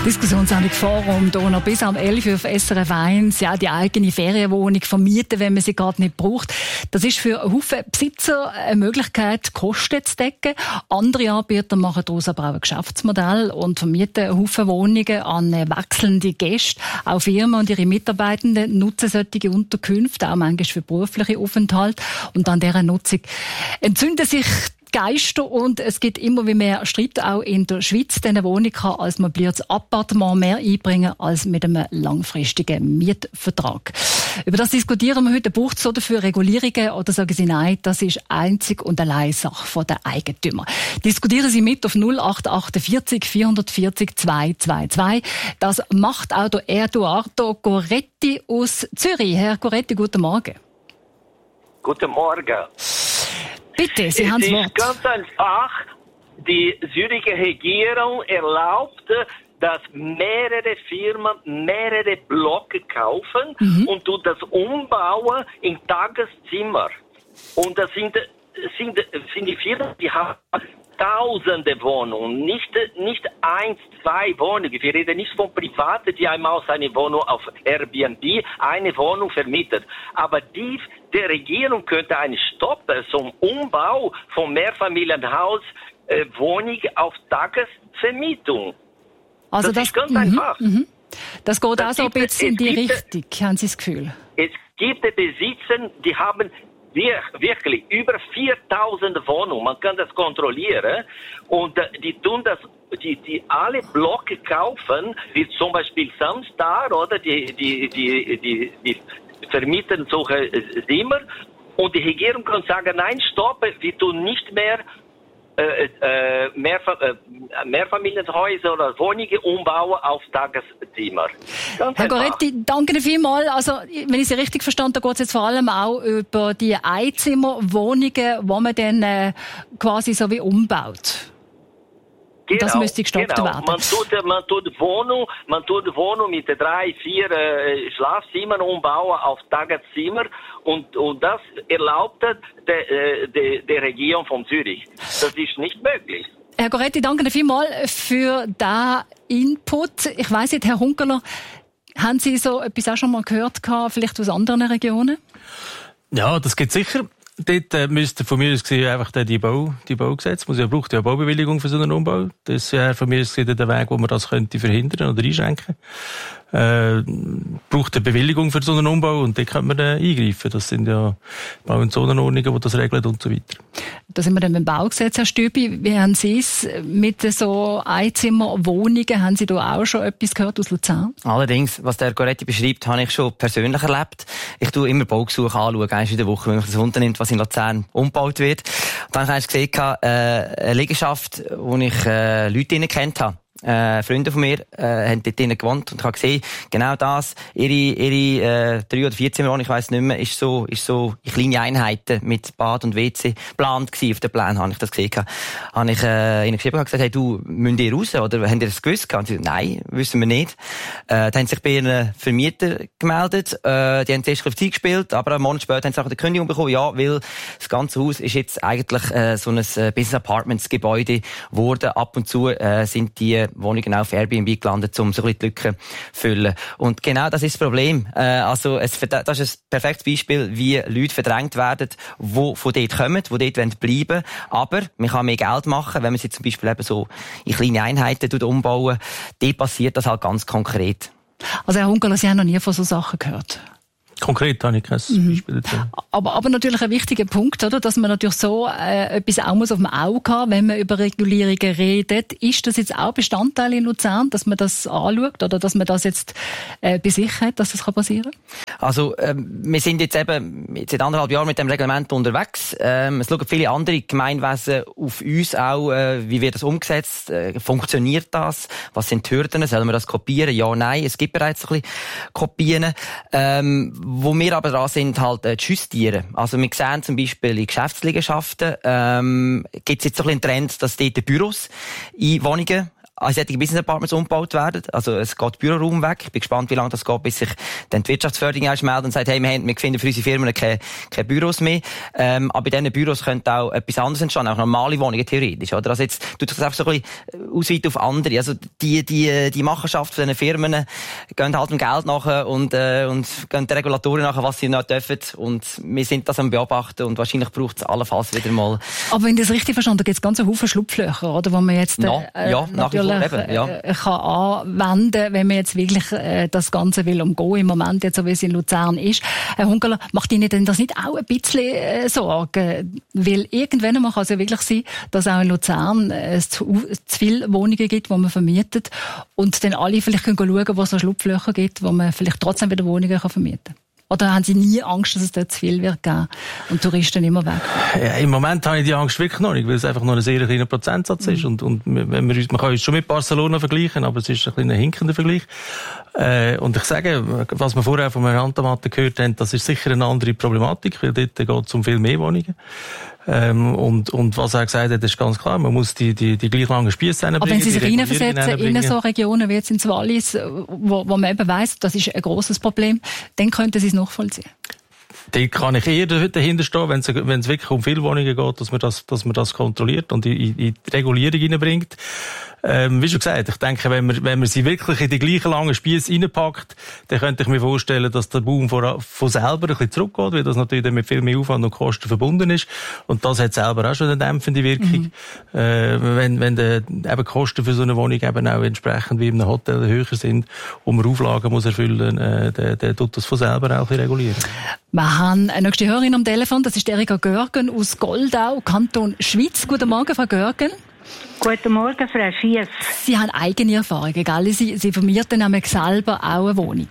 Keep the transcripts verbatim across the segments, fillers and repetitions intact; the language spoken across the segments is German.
Diskussionssendung Forum, hier noch bis am elf Uhr auf S R F eins. Ja, die eigene Ferienwohnung vermieten, wenn man sie gerade nicht braucht. Das ist für einen Haufen Besitzer eine Möglichkeit, Kosten zu decken. Andere Anbieter machen daraus aber auch ein Geschäftsmodell und vermieten einen Haufen Wohnungen an wechselnde Gäste. Auch Firmen und ihre Mitarbeitenden nutzen solche Unterkünfte, auch manchmal für berufliche Aufenthalte. Und an dieser Nutzung entzünden sich Geister und es gibt immer wie mehr Streit auch in der Schweiz. Diese Wohnung kann als möbliertes Appartement mehr einbringen als mit einem langfristigen Mietvertrag. Über das diskutieren wir heute. Braucht es so dafür Regulierungen oder sagen Sie nein, das ist einzig und allein Sache der Eigentümer. Diskutieren Sie mit auf null acht achtundvierzig vierundvierzig zweihundertzweiundzwanzig. Das macht auch der Eduardo Goretti aus Zürich. Herr Goretti, guten Morgen. Guten Morgen. Bitte, Sie haben das Wort. Es ist ganz einfach, die Züricher Regierung erlaubt, dass mehrere Firmen mehrere Blöcke kaufen mhm. und tut das umbauen in Tageszimmer. Und das sind, sind, sind die Firmen, die haben tausende Wohnungen, nicht, nicht eins, zwei Wohnungen. Wir reden nicht von Privaten, die einmal seine Wohnung auf Airbnb, eine Wohnung vermietet. Aber die, die Regierung könnte einen Stopp zum Umbau von Mehrfamilienhaus äh, Wohnung auf Tagesvermietung. Also das, das ist ganz mh, einfach. Mh. Das geht das auch so ein gibt, bisschen in die gibt, Richtung, haben Sie das Gefühl? Es gibt Besitzer, die haben Wir, wirklich über viertausend Wohnungen, man kann das kontrollieren und äh, die tun das, die, die alle Blöcke kaufen, wie zum Beispiel Samstar, oder die, die, die, die, die vermieten solche Zimmer und die Regierung kann sagen, nein, stopp, wir tun nicht mehr Äh, äh, Mehrfa- äh, Mehrfamilienhäuser oder Wohnungen umbauen auf Tageszimmer. Ganz Herr einfach. Goretti, danke Ihnen vielmals. Also, wenn ich Sie richtig verstanden habe, geht es jetzt vor allem auch über die Einzimmerwohnungen, wo man dann äh, quasi so wie umbaut. Genau, das müsste gestoppt genau. werden. Man tut, man tut Wohnung, man tut Wohnung mit drei, vier äh, Schlafzimmern umbauen auf Tageszimmer und, und das erlaubt der äh, de, de Regierung von Zürich. Das ist nicht möglich. Herr Goretti, danke Ihnen vielmals für diesen Input. Ich weiss nicht, Herr Hunkeler, haben Sie so etwas auch schon mal gehört, vielleicht aus anderen Regionen? Ja, das geht sicher. Dort äh, müsste von mir aus gesehen einfach die Bau, die Baugesetz, man braucht ja eine Baubewilligung für so einen Umbau. Das wäre von mir aus gesehen der Weg, wo man das könnte verhindern oder einschränken. Äh, braucht eine Bewilligung für so einen Umbau und dort könnte man dann eingreifen. Das sind ja Bau- und Zonenordnungen, die das regeln und so weiter. Da sind wir dann beim Baugesetz, Herr Stübi. Wie haben Sie es mit so Einzimmerwohnungen? Haben Sie da auch schon etwas gehört aus Luzern? Allerdings, was der Goretti beschreibt, habe ich schon persönlich erlebt. Ich tue immer Baugesuche anschauen, einmal in der Woche, wenn mich das unternimmt, was in Luzern umgebaut wird. Und dann habe ich gesehen, äh, eine Liegenschaft, wo ich äh, Leute kennt habe. Äh, Freunde von mir äh, haben dort drinnen gewohnt und ich habe gesehen, genau das, ihre, ihre äh, drei oder vier Zimmer, ich weiss nicht mehr, ist so, ist so in kleine Einheiten mit Bad und W C geplant gewesen. Auf den Plan habe ich das gesehen. Habe ich äh, ihnen geschrieben und gesagt, hey, du, müsst ihr raus? Oder habt ihr das gewusst? Und sie gesagt, nein, wissen wir nicht. Äh, dann haben sich bei ihren Vermieter gemeldet. Äh, die haben zuerst auf Zeit gespielt, aber einen Monat später haben sie auch die Kündigung bekommen. Ja, weil das ganze Haus ist jetzt eigentlich äh, so ein äh, Business Apartments Gebäude geworden. Ab und zu äh, sind die Wohnungen auf Airbnb gelandet, um so ein bisschen die Lücken zu füllen. Und genau das ist das Problem. Äh, also es, das ist ein perfektes Beispiel, wie Leute verdrängt werden, die von dort kommen, die dort bleiben wollen. Aber man kann mehr Geld machen, wenn man sie zum Beispiel eben so in kleine Einheiten umbauen. Dort passiert das halt ganz konkret. Also Herr Hunkeler, Sie haben noch nie von so Sachen gehört? Konkret habe ich kein mhm. Beispiel dazu. Aber, aber natürlich ein wichtiger Punkt, oder? Dass man natürlich so äh, etwas auch muss auf dem Auge haben, wenn man über Regulierungen redet. Ist das jetzt auch Bestandteil in Luzern, dass man das anschaut oder dass man das jetzt äh, bei sich hat, dass das passieren kann? Also ähm, wir sind jetzt eben jetzt seit anderthalb Jahren mit dem Reglement unterwegs. Ähm, es schauen viele andere Gemeinwesen auf uns auch, äh, wie wird das umgesetzt, äh, funktioniert das, was sind die Hürden, sollen wir das kopieren? Ja, nein, es gibt bereits ein bisschen Kopien. Ähm, Wo wir aber dran sind, halt äh, zu justieren. Also wir sehen zum Beispiel in Geschäftsliegenschaften, ähm, gibt es jetzt so ein bisschen einen Trend, dass dort Büros in Wohnungen an solche Business Apartments umgebaut werden. Also es geht Büroraum weg. Ich bin gespannt, wie lange das geht, bis sich dann die Wirtschaftsförderung erst meldet und sagt, hey, wir, haben, wir finden für unsere Firmen keine, keine Büros mehr. Ähm, aber bei diesen Büros könnte auch etwas anderes entstehen, auch normale Wohnungen theoretisch. Oder? Also jetzt tut das einfach so ein bisschen ausweiten auf andere. Also die, die, die Machenschaft von diesen Firmen gehen halt dem Geld nach und, äh, und gehen den Regulatoren nach, was sie nicht dürfen. Und wir sind das am Beobachten und wahrscheinlich braucht es allenfalls wieder mal. Aber wenn ich das richtig verstanden habe, gibt es ganz einen Haufen Schlupflöcher, oder, wo man jetzt äh, no, ja, natürlich eben, ja. äh, kann anwenden, wenn man jetzt wirklich äh, das Ganze will umgehen, im Moment jetzt so wie es in Luzern ist. Herr Hunkeler, macht Ihnen denn das nicht auch ein bisschen äh, Sorgen? Weil irgendwann einmal kann es ja wirklich sein, dass auch in Luzern äh, es zu, zu viele Wohnungen gibt, die man vermietet und dann alle vielleicht können schauen, wo es so Schlupflöcher gibt, wo man vielleicht trotzdem wieder Wohnungen kann vermieten kann. Oder haben Sie nie Angst, dass es dort zu viel wird geben und Touristen immer weg? Ja, im Moment habe ich die Angst wirklich noch nicht, weil es einfach nur ein sehr kleiner Prozentsatz mhm. ist. Und, und wenn wir uns, man kann uns schon mit Barcelona vergleichen, aber es ist ein kleiner hinkender Vergleich. Äh, und ich sage, was wir vorher von Herrn Antamatte gehört haben, das ist sicher eine andere Problematik, weil dort geht es um viel mehr Wohnungen. Ähm, und, und was er gesagt hat, ist ganz klar, man muss die, die, die gleich langen Spiesse hinbringen. Aber wenn Sie sich reinversetzen in so Regionen wie jetzt in Wallis, wo, wo man eben weiss, das ist ein grosses Problem, dann könnten Sie es nachvollziehen. Da kann ich eher dahinter stehen, wenn es, wenn es wirklich um viele Wohnungen geht, dass man das, dass man das kontrolliert und in, in die Regulierung hineinbringt. Ähm, wie schon gesagt, ich denke, wenn man, wenn man sie wirklich in die gleichen langen Spiesse reinpackt, dann könnte ich mir vorstellen, dass der Boom von, von selber ein bisschen zurückgeht, weil das natürlich mit viel mehr Aufwand und Kosten verbunden ist. Und das hat selber auch schon eine dämpfende Wirkung. Mhm. Äh, wenn, wenn die eben Kosten für so eine Wohnung eben auch entsprechend wie in einem Hotel höher sind und man Auflagen muss erfüllen, äh, der, der tut das von selber auch regulieren. Wir haben eine nächste Hörerin am Telefon, das ist Erika Görgen aus Goldau, Kanton Schwyz. Guten Morgen, Frau Görgen. Guten Morgen, Frau Schiess. Sie haben eigene Erfahrungen, gell? Sie, Sie vermieten nämlich selber auch eine Wohnung.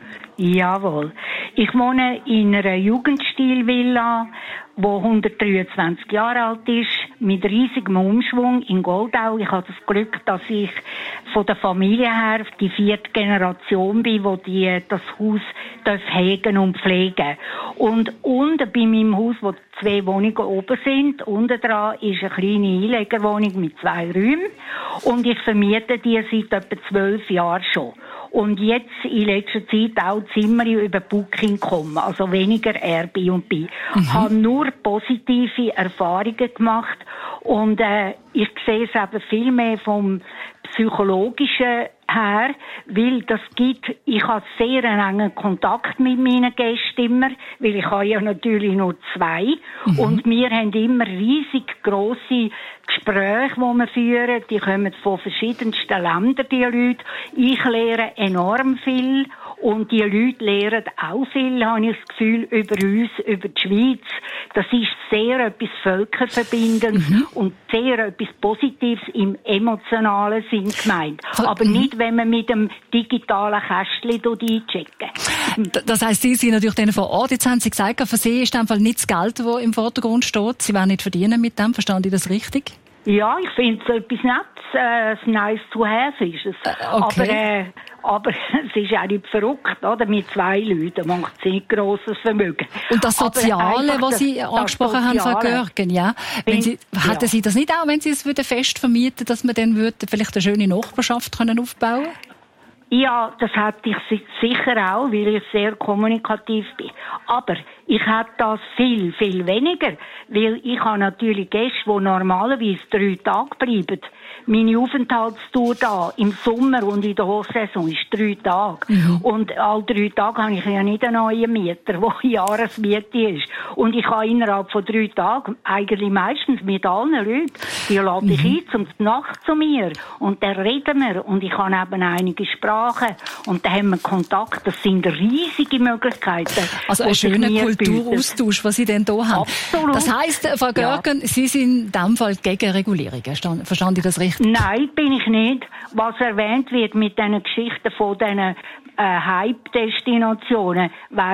Jawohl. Ich wohne in einer Jugendstilvilla, die hundertdreiundzwanzig Jahre alt ist, mit riesigem Umschwung in Goldau. Ich habe das Glück, dass ich von der Familie her die vierte Generation bin, wo die das Haus hegen und pflegen. Und unten bei meinem Haus, wo zwei Wohnungen oben sind, unten dran ist eine kleine Einlegerwohnung mit zwei Räumen. Und ich vermiete die seit etwa zwölf Jahren schon. Und jetzt in letzter Zeit auch Zimmer über Booking kommen, also weniger Airbnb. Mhm. Ich habe nur positive Erfahrungen gemacht und äh, ich sehe es eben viel mehr vom Psychologischen her, weil das gibt, ich habe sehr einen engen Kontakt mit meinen Gästen immer, weil ich habe ja natürlich nur zwei mhm. und wir haben immer riesig grosse Gespräche, die wir führen, die kommen von verschiedensten Ländern, die Leute. Ich lehre enorm viel und die Leute lehren auch viel, habe ich das Gefühl, über uns, über die Schweiz. Das ist sehr etwas Völkerverbindendes mhm. und sehr etwas Positives im emotionalen Sinn gemeint. Aber nicht, wenn man mit dem digitalen Kästchen einchecken. Das heisst, Sie sind natürlich dann vor Ort. Jetzt haben Sie gesagt, für Sie ist in dem Fall nicht das Geld, das im Vordergrund steht. Sie werden nicht verdienen mit dem. Verstehen Sie das richtig? Ja, ich finde es etwas Nettes, äh, nice to have ist es. Äh, okay. Aber, äh, aber es ist auch nicht verrückt, oder? Mit zwei Leuten macht es nicht grosses Vermögen. Und das Soziale, was Sie das, angesprochen das haben, Frau Görgen, ja? Wenn Sie, hätten ja. Sie das nicht auch, wenn Sie es fest vermieten, dass man dann würde vielleicht eine schöne Nachbarschaft können aufbauen? Ja, das hätte ich sicher auch, weil ich sehr kommunikativ bin. Aber ich hätte das viel, viel weniger, weil ich habe natürlich Gäste, die normalerweise drei Tage bleiben. Meine Aufenthaltstour da im Sommer und in der Hochsaison ist drei Tage. Mhm. Und alle drei Tage habe ich ja nicht einen neuen Mieter, der Jahresmiete ist. Und ich habe innerhalb von drei Tagen, eigentlich meistens mit allen Leuten, die lade ich mhm. ein zum Nacht zu mir. Und dann reden wir. Und ich habe eben einige Sprachen. Und dann haben wir Kontakt. Das sind riesige Möglichkeiten. Also ein schöner Kulturaustausch, was Sie denn hier haben. Absolut. Das heisst, Frau Görgen, ja. Sie sind in diesem Fall gegen Regulierung. Verstanden Sie das richtig? Nein, bin ich nicht. Was erwähnt wird mit diesen Geschichten von diesen äh, Hype-Destinationen,